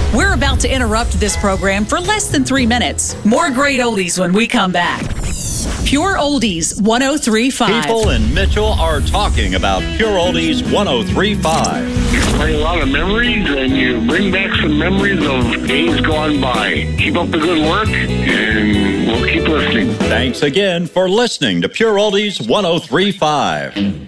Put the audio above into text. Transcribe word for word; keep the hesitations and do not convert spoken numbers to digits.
We're about to interrupt this program for less than three minutes. More great oldies when we come back. Pure Oldies one oh three point five. People in Mitchell are talking about Pure Oldies one oh three point five. You play a lot of memories, and you bring back some memories of days gone by. Keep up the good work, and we'll keep listening. Thanks again for listening to Pure Oldies one oh three point five.